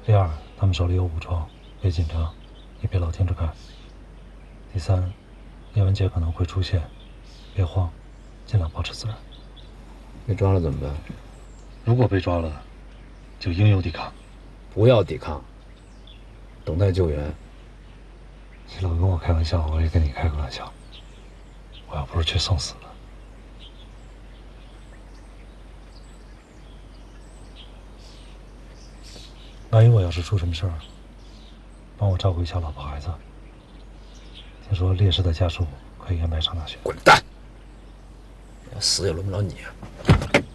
第二，他们手里有武装，别紧张，也别老盯着看。第三，叶文洁可能会出现，别慌，尽量保持自然。 被抓了怎么办？ 如果被抓了，就英勇抵抗。 不要抵抗，等待救援。 你老跟我开玩笑，我也跟你开个玩笑。我要不是去送死的，万一我要是出什么事儿，帮我照顾一下老婆孩子。听说烈士的家属可以安排上大学。 滚蛋！要死也轮不着你啊！